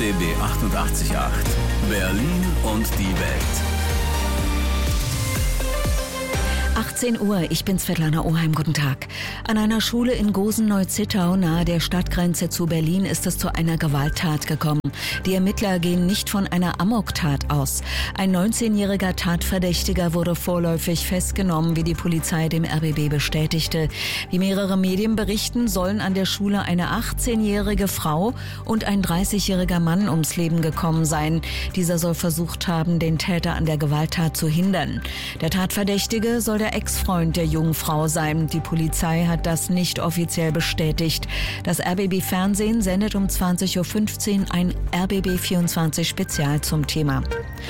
RBB 88.8 Berlin und die Welt. 18 Uhr, ich bin Svetlana Oheim, guten Tag. An einer Schule in Gosen-Neuzittau nahe der Stadtgrenze zu Berlin ist es zu einer Gewalttat gekommen. Die Ermittler gehen nicht von einer Amoktat aus. Ein 19-jähriger Tatverdächtiger wurde vorläufig festgenommen, wie die Polizei dem RBB bestätigte. Wie mehrere Medien berichten, sollen an der Schule eine 18-jährige Frau und ein 30-jähriger Mann ums Leben gekommen sein. Dieser soll versucht haben, den Täter an der Gewalttat zu hindern. Der Tatverdächtige soll der Ex-Freund der jungen Frau sein. Die Polizei hat das nicht offiziell bestätigt. Das RBB-Fernsehen sendet um 20.15 Uhr ein RBB24 Spezial zum Thema.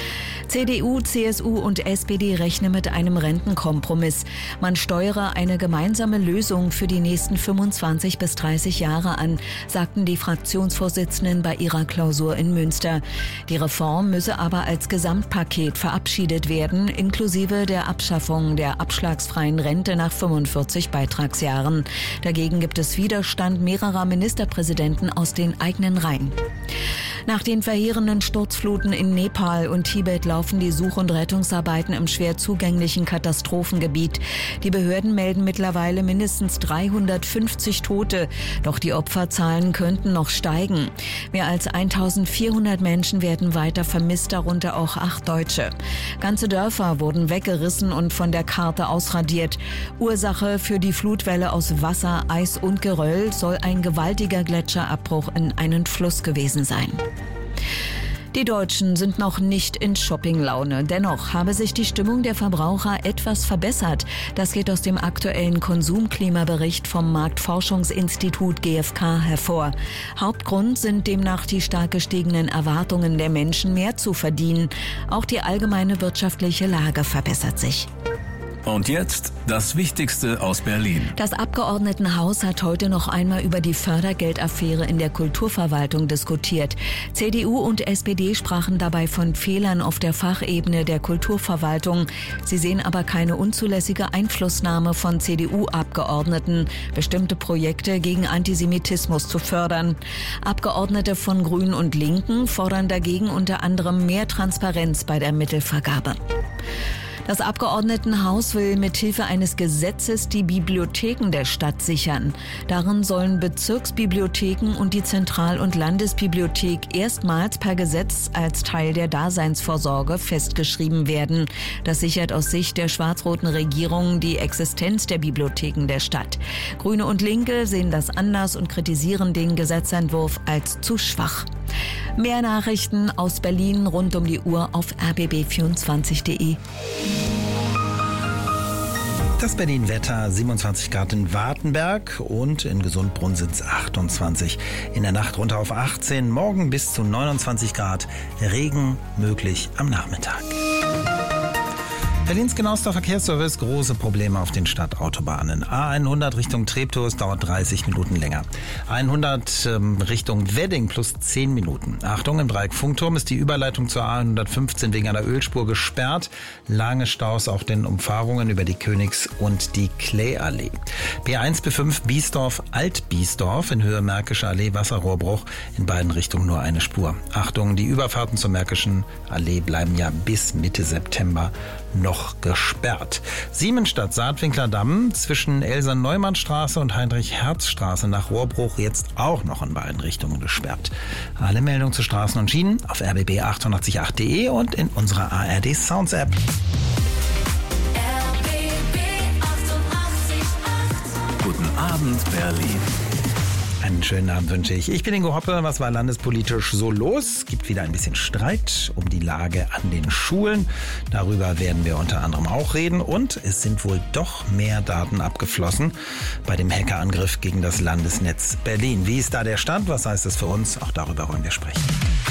CDU, CSU und SPD rechnen mit einem Rentenkompromiss. Man steuere eine gemeinsame Lösung für die nächsten 25 bis 30 Jahre an, sagten die Fraktionsvorsitzenden bei ihrer Klausur in Münster. Die Reform müsse aber als Gesamtpaket verabschiedet werden, inklusive der Abschaffung der abschlagsfreien Rente nach 45 Beitragsjahren. Dagegen gibt es Widerstand mehrerer Ministerpräsidenten aus den eigenen Reihen. Nach den verheerenden Sturzfluten in Nepal und Tibet laufen die Such- und Rettungsarbeiten im schwer zugänglichen Katastrophengebiet. Die Behörden melden mittlerweile mindestens 350 Tote, doch die Opferzahlen könnten noch steigen. Mehr als 1400 Menschen werden weiter vermisst, darunter auch 8 Deutsche. Ganze Dörfer wurden weggerissen und von der Karte ausradiert. Ursache für die Flutwelle aus Wasser, Eis und Geröll soll ein gewaltiger Gletscherabbruch in einen Fluss gewesen sein. Die Deutschen sind noch nicht in Shoppinglaune. Dennoch habe sich die Stimmung der Verbraucher etwas verbessert. Das geht aus dem aktuellen Konsumklimabericht vom Marktforschungsinstitut GfK hervor. Hauptgrund sind demnach die stark gestiegenen Erwartungen der Menschen, mehr zu verdienen. Auch die allgemeine wirtschaftliche Lage verbessert sich. Und jetzt das Wichtigste aus Berlin. Das Abgeordnetenhaus hat heute noch einmal über die Fördergeldaffäre in der Kulturverwaltung diskutiert. CDU und SPD sprachen dabei von Fehlern auf der Fachebene der Kulturverwaltung. Sie sehen aber keine unzulässige Einflussnahme von CDU-Abgeordneten, bestimmte Projekte gegen Antisemitismus zu fördern. Abgeordnete von Grünen und Linken fordern dagegen unter anderem mehr Transparenz bei der Mittelvergabe. Das Abgeordnetenhaus will mithilfe eines Gesetzes die Bibliotheken der Stadt sichern. Darin sollen Bezirksbibliotheken und die Zentral- und Landesbibliothek erstmals per Gesetz als Teil der Daseinsvorsorge festgeschrieben werden. Das sichert aus Sicht der schwarz-roten Regierung die Existenz der Bibliotheken der Stadt. Grüne und Linke sehen das anders und kritisieren den Gesetzentwurf als zu schwach. Mehr Nachrichten aus Berlin rund um die Uhr auf rbb24.de. Das Berlin-Wetter, 27 Grad in Wartenberg und in Gesundbrunn sind es 28. In der Nacht runter auf 18, morgen bis zu 29 Grad, Regen möglich am Nachmittag. Berlins genauester Verkehrsservice, große Probleme auf den Stadtautobahnen. A100 Richtung Treptow, dauert 30 Minuten länger. A100 Richtung Wedding plus 10 Minuten. Achtung, im Dreieck Funkturm ist die Überleitung zur A115 wegen einer Ölspur gesperrt. Lange Staus auf den Umfahrungen über die Königs- und die Klee-Allee. B1, B5 Biesdorf, Alt-Biesdorf in Höhe Märkische Allee, Wasserrohrbruch. In beiden Richtungen nur eine Spur. Achtung, die Überfahrten zur Märkischen Allee bleiben ja bis Mitte September noch gesperrt. Siemensstadt-Saatwinkler Damm zwischen Elsa-Neumann-Straße und Heinrich-Herz-Straße nach Rohrbruch jetzt auch noch in beiden Richtungen gesperrt. Alle Meldungen zu Straßen und Schienen auf rbb888.de und in unserer ARD Sounds App. Guten Abend, Berlin. Einen schönen Abend wünsche ich. Ich bin Ingo Hoppe. Was war landespolitisch so los? Es gibt wieder ein bisschen Streit um die Lage an den Schulen. Darüber werden wir unter anderem auch reden. Und es sind wohl doch mehr Daten abgeflossen bei dem Hackerangriff gegen das Landesnetz Berlin. Wie ist da der Stand? Was heißt das für uns? Auch darüber wollen wir sprechen.